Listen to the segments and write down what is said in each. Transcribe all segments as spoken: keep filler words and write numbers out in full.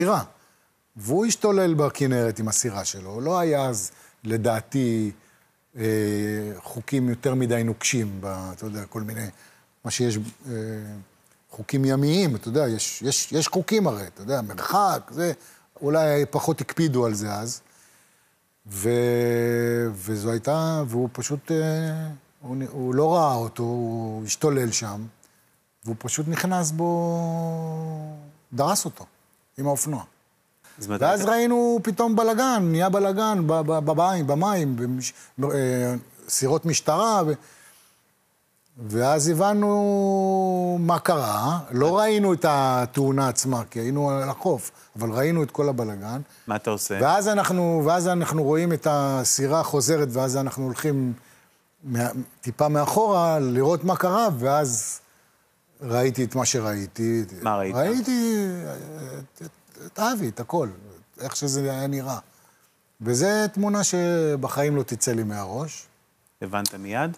סירה. והוא השתולל בכנרת עם הסירה שלו. לא היה אז, לדעתי, אה, חוקים יותר מדי נוקשים, ב, אתה יודע, כל מיני, מה שיש, אה, חוקים ימיים, אתה יודע, יש, יש, יש חוקים הרי, אתה יודע, מרחק, זה, אולי פחות הקפידו על זה אז. ו... וזו הייתה, והוא פשוט, אה, הוא, הוא לא ראה אותו, הוא השתולל שם, והוא פשוט נכנס בו, דרס אותו, עם האופנוע. ואז ראינו פתאום בלגן, נהיה בלגן, במים, במים, סירות משטרה, ו... ואז הבנו מה קרה, לא ראינו את התאונה עצמה, כי היינו על החוף, אבל ראינו את כל הבלגן. מה אתה עושה? ואז אנחנו, ואז אנחנו רואים את הסירה חוזרת, ואז אנחנו הולכים טיפה מאחורה לראות מה קרה, ואז ראיתי את מה שראיתי. מה ראית? ראיתי את, את אבי, את הכל, איך שזה היה נראה. וזו תמונה שבחיים לא תצא לי מהראש. הבנת מיד?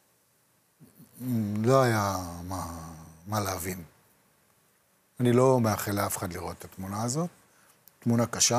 לא היה מה, מה להבין. אני לא מאחל לאף אחד לראות את התמונה הזאת. תמונה קשה.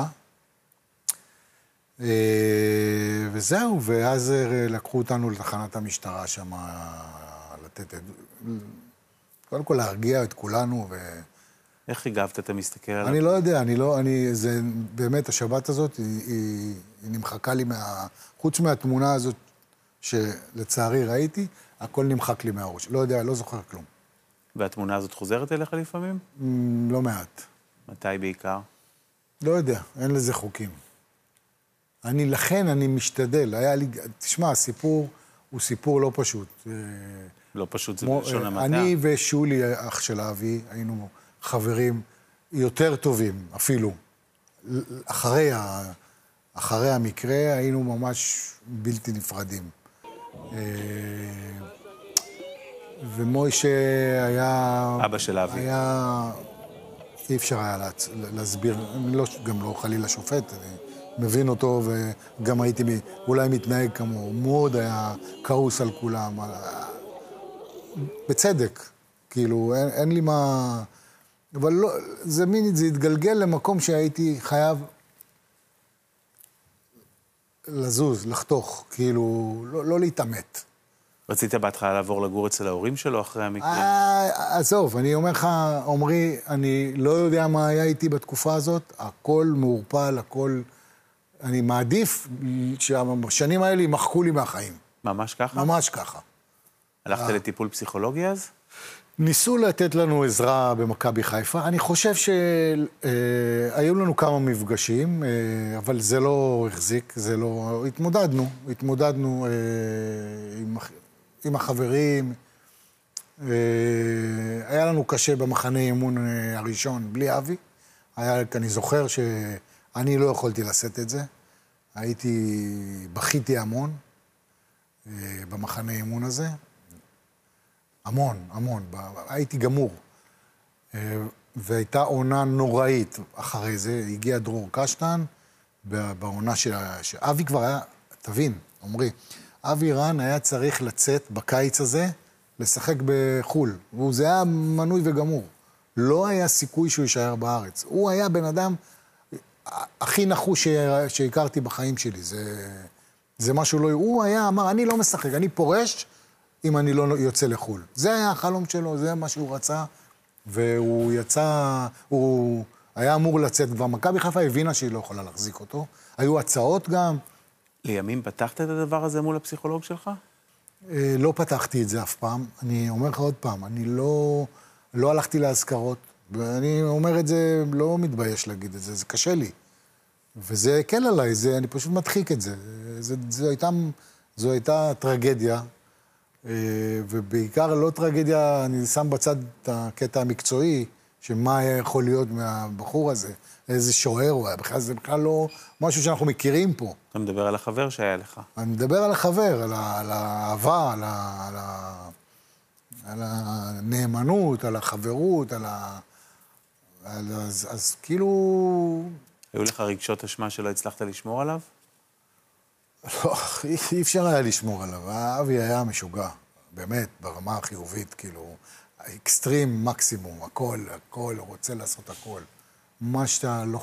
וזהו, ואז לקחו אותנו לתחנת המשטרה שם, לתת... קודם כל להרגיע את כולנו ו... איך הגבת? אתה מסתכל עליו? אני לא יודע, אני לא... אני... זה באמת, השבת הזאת, היא, היא, היא נמחקה לי מה... חוץ מהתמונה הזאת שלצערי ראיתי, הכל נמחק לי מהראש. לא יודע, לא זוכר כלום. והתמונה הזאת חוזרת אליך לפעמים? לא מעט. מתי בעיקר? לא יודע, אין לזה חוקים. אני, לכן אני משתדל. היה לי... תשמע, הסיפור הוא סיפור לא פשוט. לא פשוט, זה בלשון המעטה. אני ושולי, אח של אבי, היינו חברים יותר טובים, אפילו. אחרי, ה... אחרי המקרה היינו ממש בלתי נפרדים. ומוישה היה... אבא של אבי. היה... אי אפשר היה לה... להסביר, אני לא, גם לא חלילה שופט, אני מבין אותו וגם הייתי אולי מתנהג כמו, מאוד היה קרוס על כולם. בצדק, כאילו, אין, אין לי מה... אבל לא, זה מין, זה התגלגל למקום שהייתי חייב לזוז, לחתוך, כאילו, לא, לא להתאמת. רצית בהתחלה לעבור לגור אצל ההורים שלו אחרי המקרה? אה, עזוב, אני אומר לך, עומרי, אני לא יודע מה היה איתי בתקופה הזאת, הכל מעורפל, הכל... אני מעדיף שהשנים האלה ימחקו לי מהחיים. ממש ככה? ממש ככה. הלכת לטיפול פסיכולוגי אז? ניסו לתת לנו עזרה במכבי חיפה. אני חושב שהיו לנו כמה מפגשים, אבל זה לא החזיק, זה לא... התמודדנו, התמודדנו עם, עם החברים. היה לנו קשה במחנה אימון הראשון, בלי אבי. היה, אני זוכר שאני לא יכולתי לשאת את זה. הייתי, בכיתי המון במחנה אימון הזה. המון, המון. הייתי גמור. והייתה עונה נוראית אחרי זה. הגיע דרור קשטן, בעונה שאבי כבר היה, תבין, עומרי, אבי רן היה צריך לצאת בקיץ הזה, לשחק בחול. וזה היה מנוי וגמור. לא היה סיכוי שהוא יישאר בארץ. הוא היה בן אדם הכי נחוש שהכרתי בחיים שלי. זה, זה משהו לא... הוא היה, אמר, אני לא משחק, אני פורש, אם אני לא יוצא לחול. זה היה החלום שלו, זה מה שהוא רצה, והוא יצא, הוא היה אמור לצאת כבר. מכבי חיפה הבינה שהיא לא יכולה להחזיק אותו. היו הצעות גם. לימים פתחת את הדבר הזה מול הפסיכולוג שלך? לא פתחתי את זה אף פעם. אני אומר לך עוד פעם, אני לא, לא הלכתי להזכרות, ואני אומר את זה, לא מתבייש להגיד את זה, זה קשה לי. וזה הקל עליי, זה, אני פשוט מדחיק את זה. זה, זה הייתה, זו הייתה טרגדיה. ובעיקר לא טרגדיה, אני שם בצד את הקטע המקצועי, שמה היה יכול להיות מהבחור הזה, איזה שוער הוא היה, בכלל, זה בכלל לא משהו שאנחנו מכירים פה. אתה מדבר על החבר שהיה לך. אני מדבר על החבר, על, ה, על האהבה, על, ה, על, ה, על הנאמנות, על החברות, על ה... על, אז, אז כאילו... היו לך רגשות אשמה שלא הצלחת לשמור עליו? לא, אי אפשר היה לשמור עליו. אבי היה משוגע, באמת, ברמה החיובית, כאילו, אקסטרים מקסימום, הכל, הכל, רוצה לעשות הכל. מה שאתה לא